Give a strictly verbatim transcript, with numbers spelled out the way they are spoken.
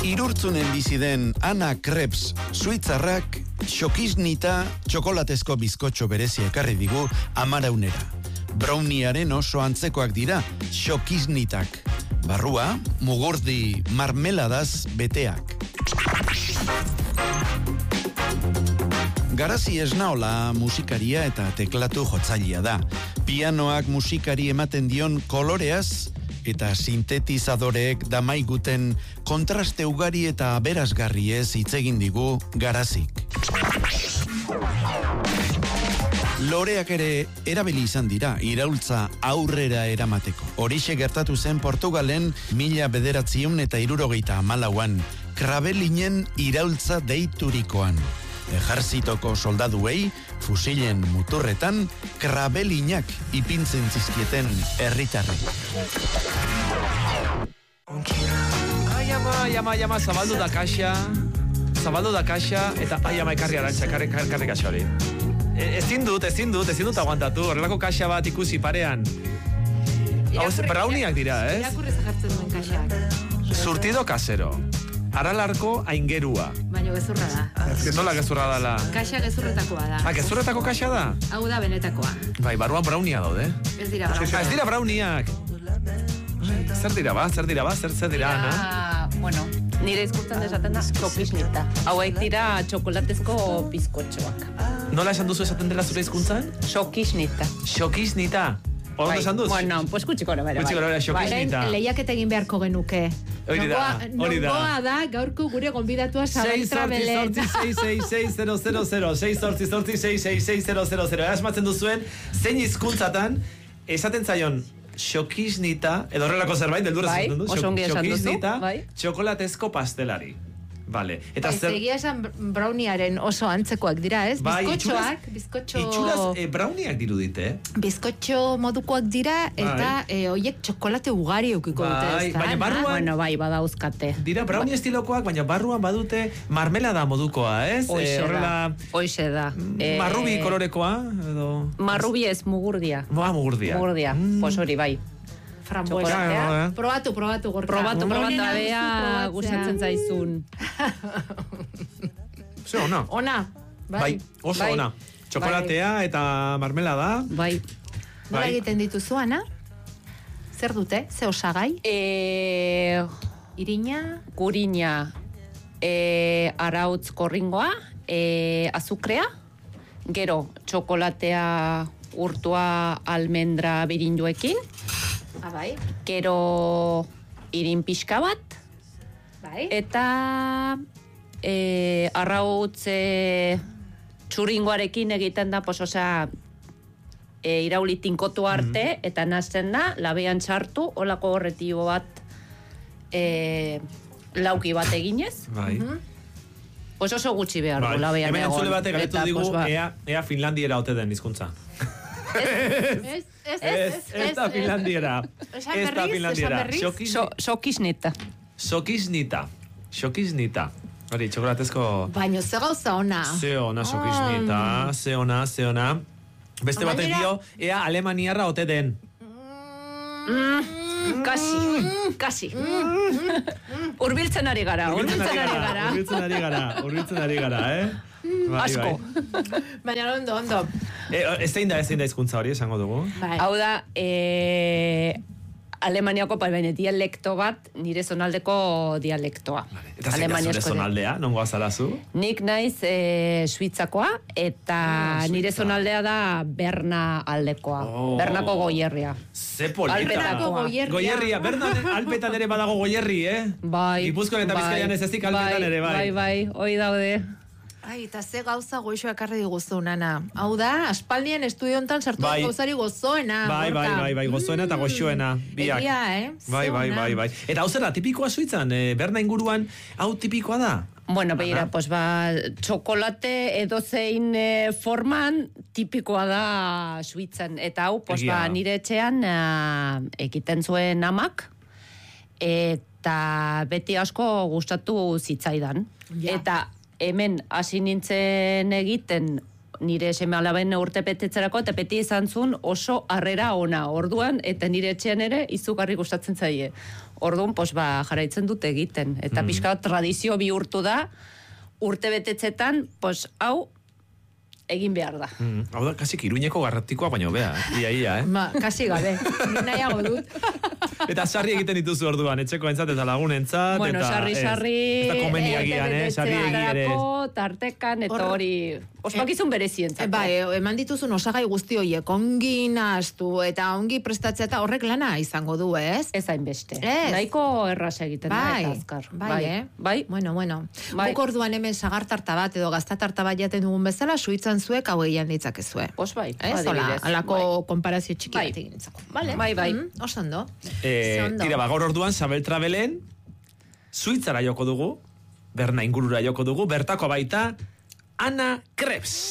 Irurtzunen bizi den Ana Krebs suitzarrak xokisnita txokolatezko bizkotxo berezia ekarri digu amaraunera. Browniearen oso antzekoak dira xokisnitak. Barrua, mugurdi marmeladaz beteak. Garazi Esnaola musikaria eta teklatu jotzailea da. Pianoak musikari ematen dion koloreaz eta sintetizadoreek damaiguten kontraste ugari eta aberasgarriez hitz egin digu Garazik. Loreak ere erabili izan dira iraultza aurrera eramateko. Horixe gertatu zen Portugalen mila bederatziehun eta hirurogeita hamalauan, Krabelinen iraultza deiturikoan. Ejerzitoko soldaduei, fusilen muturretan, krabelinak ipintzen zizkieten herritarrek. Ai ama, ai ama, ai ama, zabaldu da kaxa, zabaldu da kaxa, eta ai ama ekarri arantxa, karri, karri kaxa hori. E, ezin dut, ezin dut, ezin dut aguantatu, horrelako kaxa bat ikusi parean. Hau, browniak dira, ez? Irakurri zahartzen duen kaxak. Surtido kasero. Aralarko aingerua. Baina gezurra da. Ez que nola gezurra dala. Kaxa gezurretakoa da. Ah, gezurretako kaxa da? Hau da benetakoa. Bai, barruan brownia daude. Ez dira browniak. Ez dira browniak. Zer dira ba, zer dira ba, zer zer dira, Ana? Bueno, nire hizkuntzan desaten da xokisnita. Hauek dira txokolatezko bizkotxoak. Nola esan duzu esaten dela zure hizkuntzan? Xokisnita. Xokisnita. Ondo esan duz? Bueno, pues kutsiko bera. Kutsiko bera, xokisnita. Lehiak egin beharko genuke. Hori da, hori da. Nongoa da, gaurko gure gonbidatua Zabal Travelen. sei sei sei zero zero zero, sei sortzi sortzi sei sei sei zero zero zero. Asmatzen duzuen, zein hizkuntzatan esaten zaion xokisnita, edo horrelako zerbait, deldura bai, esaten du, oso ongi esan duzu, xokisnita, bai. txokolatezko pastelari. Vale. Eta Bai, zer... egia esan browniaren oso antzekoak dira, ez? Bai, Bizkotxoak, itxuraz, bizkotxo... itxuraz e, browniak dirudite, eh? Bizkotxo modukoak dira, eta Bai. e, oiek txokolate ugari eukiko dute, Bai, ez da? baina barruan- Bueno, bai, badauzkate. Dira brownie estilokoak, baina barruan badute marmelada modukoa, ez? Hoixe Eh, horrela... da. Hoixe da. Marrubi Eh, kolorekoa, edo... Marrubi ez mugurdia. Moa mugurdia. Mugurdia, Mm. pues hori bai. Frambuesa. Txokolatea. Probatu, probatu, gorka. Probatu, probatu, Onena abea duzu gustatzen probatzea. zaizun. Ze ona. Ona, bai. Bai, oso Bai. ona. Txokolatea eta marmelada. Bai. Nola Bai. egiten dituzu, Ana? Zer dute? Ze osagai? E, Irina? gurina, e, arautz korringoa, e, azukrea, gero txokolatea urtua almendra birinduekin, Ah, bai. gero irin pixka bat, Bai. eta e, arrautz e, txuringoarekin egiten da, pues, osea, e, irauli tinkotu arte, eta nazten da, labean txartu, olako horretibo bat, e, lauki bat eginez, Bai. pues oso gutxi behar Bai. du labean Hemen egon. entzule batek galetu Eta, digu, pues, ba, ea, ea Finlandiera ote den hizkuntza. Ez, ez, Ez, ez da Finlandiera. Esan Ez da berriz, Finlandiera. esan berriz. Xokis- so, sokisneta. Xokisnita. Xokisnita. Hori, txokolatezko... Baina ze gauza ona. Ze ona, xokisnita. Ze ona, ze ona. Beste batek Gainera- dio, ea alemaniarra ote den. Kasi, kasi. Urbiltzen ari gara, urbiltzen ari gara. Urbiltzen ari gara, urbiltzen ari gara, eh? Bai, Asko. bai. Baina ondo, ondo. E, ez da, ez da hizkuntza hori, esango dugu. Bai. Hau da, e, Alemaniako baina dialekto bat, nire zonaldeko dialektoa. Eta zein da zure Alemaniazko zonaldea, nongo azalazu? Nik naiz e, Suitzakoa, eta Ah, nire Suitza. zonaldea da Berna aldekoa. Oh. Bernako goierria. Ze polita. Albetako goierria. Goierria, berdan alpetan ere badago goierri, eh? Bai. Gipuzkoan eta Bizkaian ez ezik alpetan bai, ere, bai. Bai, bai, hoi daude. Ai, eta ze gauza goixo ekarri diguzu, Nana. Hau da, aspaldian estudio hontan sartu Bai. gauzari gozoena. Bai, bai, Gorka. bai, bai, gozoena eta goxoena, biak. Egia, eh? Ze Bai, bai, ona. bai, bai. Eta hau zera, tipikoa Suitzan, eh, Berna inguruan, hau tipikoa da? Bueno, begira, Aha. pues ba, txokolate edozein e, forman tipikoa da Suitzan. Eta hau, pues Egia ba, da. nire etxean uh, egiten zuen amak, eta beti asko gustatu zitzaidan. Ja. Eta hemen hasi nintzen egiten nire seme alaben urte betetzerako, eta beti izan zuen oso harrera ona. Orduan, eta nire etxean ere izugarri gustatzen zaie. Orduan, pos, ba, jarraitzen dut egiten. Eta mm. pixka tradizio bihurtu da, urte betetzetan, pos, hau, egin behar da. Mm, hau da, kasi Iruñeko garratikoa baino bea, ia, ia, eh? Ba, kasi gabe, nahiago dut. Eta sarri egiten dituzu orduan, etxeko entzat eta lagunentzat. Bueno, eta, sarri, sarri... Eta komeniagian, eh? Sarri egi ere. Tartekan, eta hori... Ospakizun berezientzat. Ba, eman dituzun osagai guzti horiek, ongi nahaztu eta ongi prestatzea eta horrek lana izango du, ez? Ez hainbeste. Ez. Nahiko erraz egiten da, Bai, eta azkar. bai, eh? Bai. Bueno, bueno. Bai. Guk orduan hemen sagartarta bat edo gaztatarta bat jaten dugun bezala, suitzan zuek hau egian ditzakezue. Pos bai, Ez, hola, adibidez. alako Bai. konparazio txiki Bai. bat egin zako. Vale? Bai, bai. Mm, oso ondo. Eh, Ze ondo. tira, ba, gaur orduan, Sabel Travelen, Suitzara joko dugu, Berna ingurura joko dugu, bertako baita, Ana Krebs.